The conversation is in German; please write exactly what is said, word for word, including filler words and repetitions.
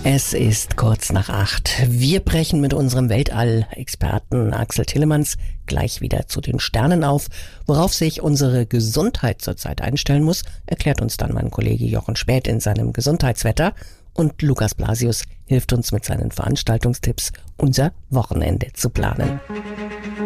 Es ist kurz nach acht. Wir brechen mit unserem Weltall-Experten Axel Tillemanns gleich wieder zu den Sternen auf. Worauf sich unsere Gesundheit zurzeit einstellen muss, erklärt uns dann mein Kollege Jochen Späth in seinem Gesundheitswetter. Und Lukas Blasius hilft uns mit seinen Veranstaltungstipps, unser Wochenende zu planen.